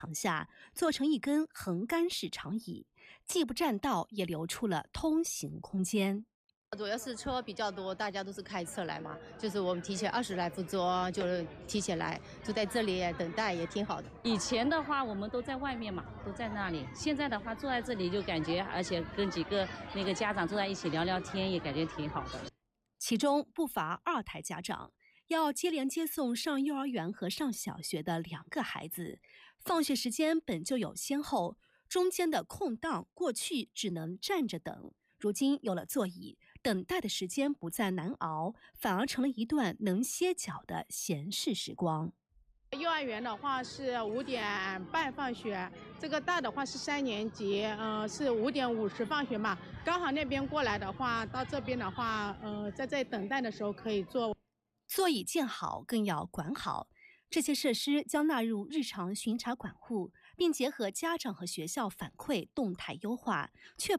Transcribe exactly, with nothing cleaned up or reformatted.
墙下做成一根横杆式长椅，既不占道，也留出了通行空间。 主要是车比较多，大家都是开车来嘛，就是我们提前二十来分钟就是提前来，就在这里等待也挺好的。 以前的话我们都在外面嘛，都在那里，现在的话坐在这里就感觉，而且跟几个那个家长坐在一起聊聊天，也感觉挺好的。 其中不乏二胎家长，要接连接送上幼儿园和上小学的两个孩子，放学时间本就有先后，中间的空档过去只能站着等，如今有了座椅，等待的时间不再难熬，反而成了一段能歇脚的闲适时光。 幼儿园的话是五点半放学，这个大的话是三年级，呃，是五点五十放学嘛。刚好那边过来的话，到这边的话，呃，在这等待的时候可以坐。 座椅建好，更要管好。这些设施将纳入日常巡查管护，并结合家长和学校反馈动态优化，确保